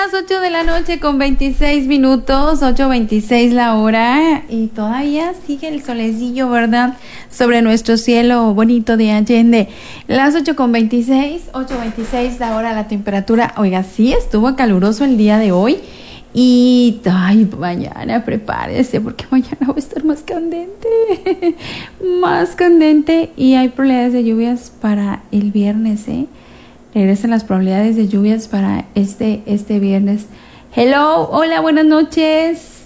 las 8 de la noche con 26 minutos, 8:26 la hora, y todavía sigue el solecillo, ¿verdad? Sobre nuestro cielo bonito de Allende. Las 8:26 la hora, la temperatura. Oiga, sí estuvo caluroso el día de hoy. Y, ay, mañana prepárese porque mañana va a estar más candente, más candente, y hay probabilidades de lluvias para el viernes, Regresan las probabilidades de lluvias para este viernes. Hello, hola, buenas noches.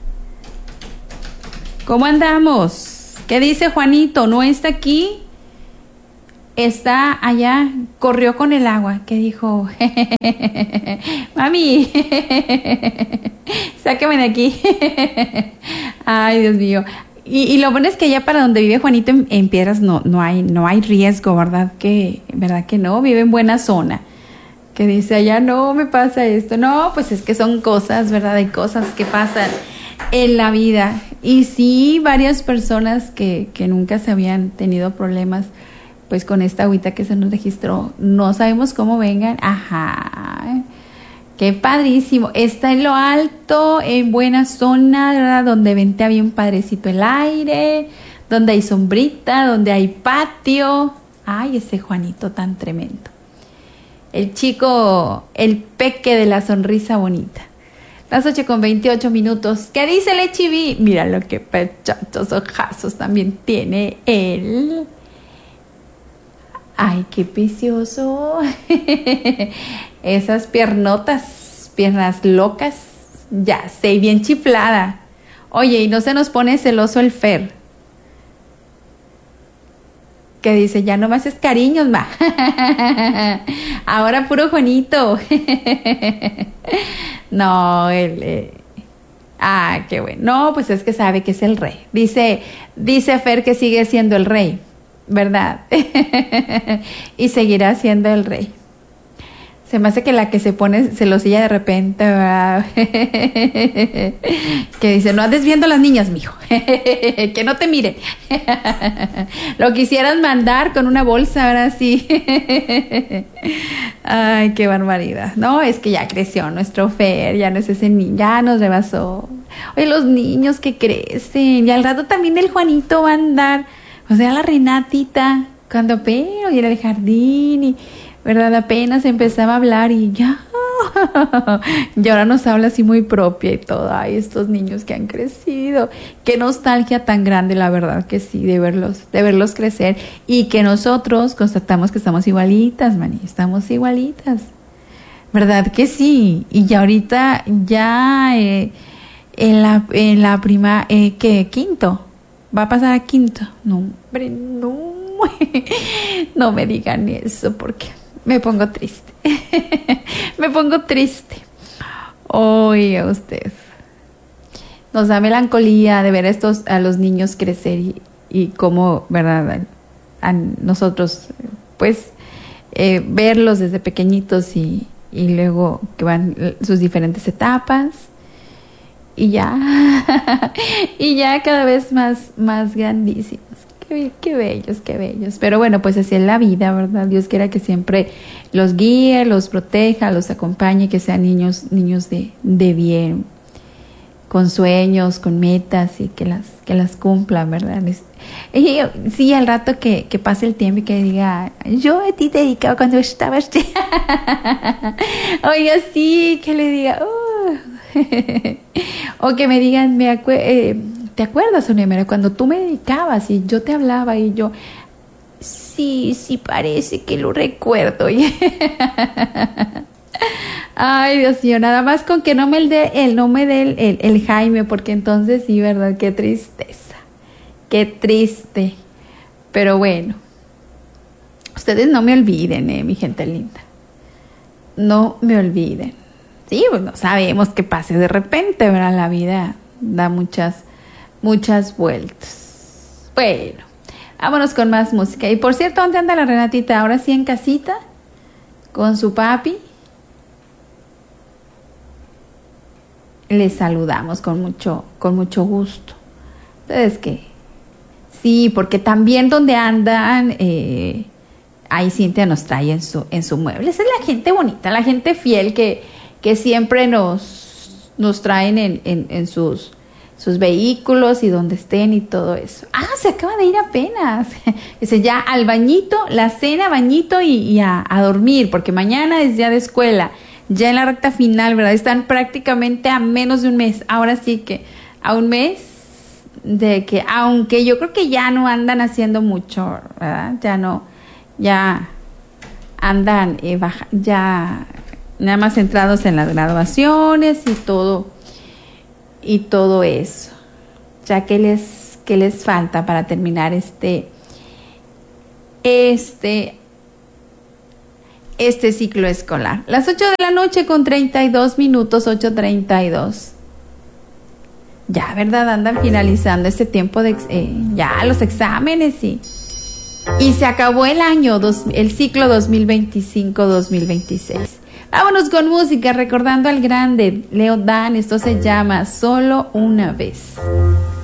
¿Cómo andamos? ¿Qué dice Juanito? ¿No está aquí? Está allá, corrió con el agua. ¿Qué dijo? Mami, sáqueme de aquí. Ay, Dios mío. Y lo bueno es que allá para donde vive Juanito en Piedras no hay riesgo, ¿verdad que no? Vive en buena zona. Que dice allá no me pasa esto. No, pues es que son cosas, ¿verdad? Hay cosas que pasan en la vida. Y sí, varias personas que nunca se habían tenido problemas pues con esta agüita que se nos registró. No sabemos cómo vengan. Ajá. Qué padrísimo. Está en lo alto, en buena zona, ¿verdad? Donde ventea bien padrecito el aire, donde hay sombrita, donde hay patio. Ay, ese Juanito tan tremendo. El chico, el peque de la sonrisa bonita. Las 8:28 minutos. ¿Qué dice el Chibi? Mira lo que pechachos ojazos también tiene él. Ay, qué precioso. Esas piernotas, piernas locas. Ya sé, bien chiflada. Oye, y no se nos pone celoso el Fer. Que dice, ya no me haces cariños, ma. Ahora puro Juanito. No, qué bueno. No, pues es que sabe que es el rey. Dice Fer que sigue siendo el rey, ¿verdad? Y seguirá siendo el rey. Se me hace que la que se pone celosilla de repente, ¿verdad? Que dice, no andes viendo a las niñas, mijo. Que no te miren. Lo quisieras mandar con una bolsa, ahora sí. Ay, qué barbaridad. No, es que ya creció nuestro Fer, ya no es ese niño, ya nos rebasó. Oye, los niños que crecen, y al rato también el Juanito va a andar. O sea, la Renatita, cuando apenas ir al jardín y, ¿verdad? Apenas empezaba a hablar y ya. Y ahora nos habla así muy propia y todo. Ay, estos niños que han crecido. Qué nostalgia tan grande, la verdad que sí, de verlos crecer. Y que nosotros constatamos que estamos igualitas, Mani, estamos igualitas. ¿Verdad que sí? Y ya ahorita, ya en la prima, ¿qué? ¿Quinto? ¿Va a pasar a quinto? No, hombre, no. No me digan eso porque me pongo triste. Me pongo triste. Oiga usted. Nos da melancolía de ver a los niños crecer y cómo, ¿verdad? A nosotros, pues, verlos desde pequeñitos y luego que van sus diferentes etapas. Y ya, y ya cada vez más grandísimos. Qué bellos, qué bellos. Pero bueno, pues así es la vida, ¿verdad? Dios quiera que siempre los guíe, los proteja, los acompañe, que sean niños de bien, con sueños, con metas y que las cumplan, ¿verdad? Y sí, al rato que pase el tiempo y que diga, yo a ti te dedicaba cuando estabas. Oiga, sí, que le diga, o que me digan, ¿te acuerdas, Sonia? Cuando tú me dedicabas y yo te hablaba y yo, sí, parece que lo recuerdo. Ay, Dios mío, nada más con que no me dé el Jaime, porque entonces sí, ¿verdad? Qué tristeza, qué triste. Pero bueno, ustedes no me olviden, mi gente linda. No me olviden. Sí, pues no sabemos qué pase de repente, ¿verdad? La vida da muchas vueltas. Bueno, vámonos con más música. Y por cierto, ¿dónde anda la Renatita? Ahora sí en casita, con su papi. Les saludamos con mucho gusto. Entonces, ¿qué? Sí, porque también donde andan, ahí Cintia nos trae en su mueble. Esa es la gente bonita, la gente fiel que que siempre nos traen en sus vehículos y donde estén y todo eso. Se acaba de ir apenas. Dice, ya al bañito, la cena, bañito y a dormir, porque mañana es día de escuela. Ya en la recta final, ¿verdad? Están prácticamente a menos de un mes. Ahora sí que a un mes de que, aunque yo creo que ya no andan haciendo mucho, ¿verdad? Ya andan ya nada más centrados en las graduaciones y todo eso. Ya que les falta para terminar este ciclo escolar. Las 8 de la noche con 32 minutos, 8:32. Ya, ¿verdad? Andan finalizando este tiempo de ya los exámenes y se acabó el año, el ciclo 2025-2026. Vámonos con música, recordando al grande Leo Dan. Esto se llama Solo una vez.